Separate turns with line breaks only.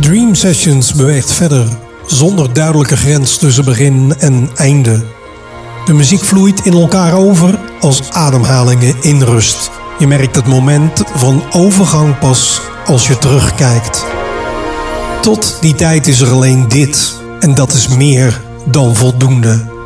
Dream Sessions beweegt verder, zonder duidelijke grens tussen begin en einde. De muziek vloeit in elkaar over als ademhalingen in rust. Je merkt het moment van overgang pas als je terugkijkt. Tot die tijd is er alleen dit, en dat is meer dan voldoende.